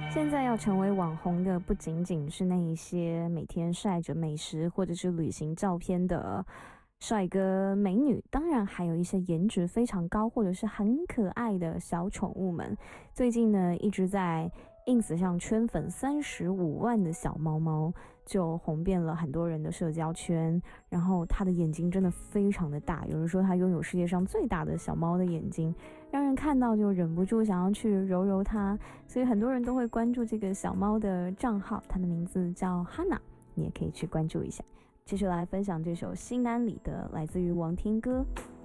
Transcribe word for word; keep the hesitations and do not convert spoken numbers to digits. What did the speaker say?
现在要成为网红的，不仅仅是那一些每天晒着美食或者是旅行照片的帅哥美女，当然还有一些颜值非常高或者是很可爱的小宠物们。最近呢，一直在 ins 上圈粉三十五万的小猫猫，就红遍了很多人的社交圈。然后它的眼睛真的非常的大，有人说它拥有世界上最大的小猫的眼睛，让人看到就忍不住想要去揉揉它。所以很多人都会关注这个小猫的账号，它的名字叫 Hana， 你也可以去关注一下。继续来分享这首心安里的，来自于王天歌。